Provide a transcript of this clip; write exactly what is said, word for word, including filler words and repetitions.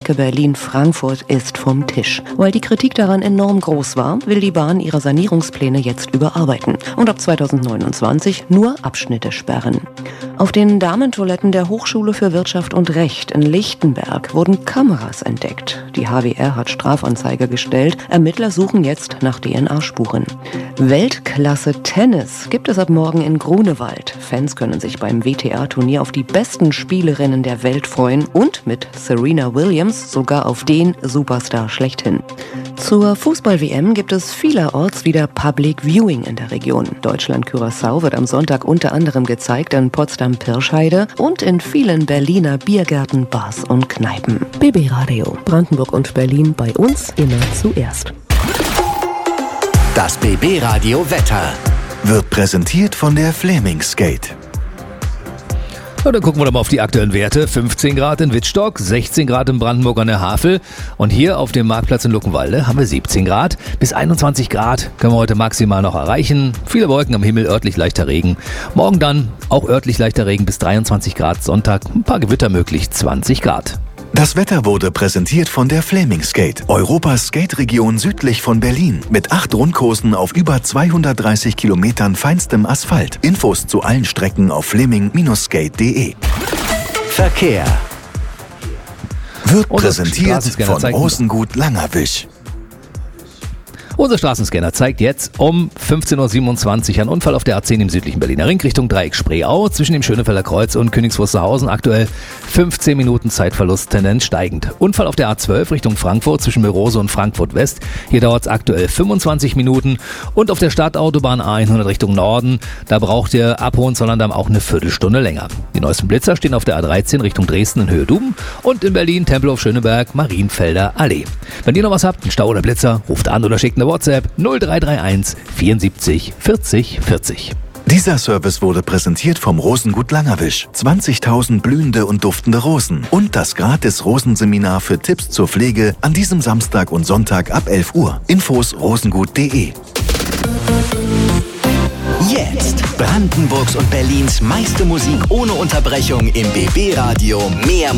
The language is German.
Strecke Berlin-Frankfurt ist vom Tisch. Weil die Kritik daran enorm groß war, will die Bahn ihre Sanierungspläne jetzt überarbeiten und ab zweitausendneunundzwanzig nur Abschnitte sperren. Auf den Damentoiletten der Hochschule für Wirtschaft und Recht in Lichtenberg wurden Kameras entdeckt. Die H W R hat Strafanzeige gestellt. Ermittler suchen jetzt nach D N A-Spuren. Weltklasse Tennis gibt es ab morgen in Grunewald. Fans können sich beim W T A-Turnier auf die besten Spielerinnen der Welt freuen und mit Serena Williams sogar auf den Superstar schlechthin. Zur Fußball-W M gibt es vielerorts wieder Public Viewing in der Region. Deutschland-Curaçao wird am Sonntag unter anderem gezeigt in Potsdam-Pirscheide und in vielen Berliner Biergärten, Bars und Kneipen. B B Radio, Brandenburg und Berlin, bei uns immer zuerst. Das B B Radio Wetter wird präsentiert von der Fleming-Skate. Und dann gucken wir doch mal auf die aktuellen Werte. fünfzehn Grad in Wittstock, sechzehn Grad in Brandenburg an der Havel und hier auf dem Marktplatz in Luckenwalde haben wir siebzehn Grad. Bis einundzwanzig Grad können wir heute maximal noch erreichen. Viele Wolken am Himmel, örtlich leichter Regen. Morgen dann auch örtlich leichter Regen bis dreiundzwanzig Grad. Sonntag ein paar Gewitter möglich, zwanzig Grad. Das Wetter wurde präsentiert von der Fleming Skate, Europas Skate-Region südlich von Berlin. Mit acht Rundkursen auf über zweihundertdreißig Kilometern feinstem Asphalt. Infos zu allen Strecken auf fleming Skate punkt de. Verkehr wird präsentiert von Rosengut Langerwisch. Unser Straßenscanner zeigt jetzt um fünfzehn Uhr siebenundzwanzig einen Unfall auf der A zehn im südlichen Berliner Ring Richtung Dreieck Spreeau zwischen dem Schönefelder Kreuz und Königs Wusterhausen. Aktuell fünfzehn Minuten Zeitverlust, Tendenz steigend. Unfall auf der A zwölf Richtung Frankfurt zwischen Mörose und Frankfurt West. Hier dauert es aktuell fünfundzwanzig Minuten. Und auf der Stadtautobahn A hundert Richtung Norden, da braucht ihr ab Hohenzollern auch eine Viertelstunde länger. Die neuesten Blitzer stehen auf der A dreizehn Richtung Dresden in Höhe Dum und in Berlin Tempelhof Schöneberg Marienfelder Allee. Wenn ihr noch was habt, einen Stau oder Blitzer, ruft an oder schickt eine WhatsApp null drei drei eins vierundsiebzig vierzig vierzig. Dieser Service wurde präsentiert vom Rosengut Langerwisch. zwanzigtausend blühende und duftende Rosen. Und das Gratis-Rosenseminar für Tipps zur Pflege an diesem Samstag und Sonntag ab elf Uhr. Infos rosengut punkt de. Jetzt Brandenburgs und Berlins meiste Musik ohne Unterbrechung im B B Radio. Mehr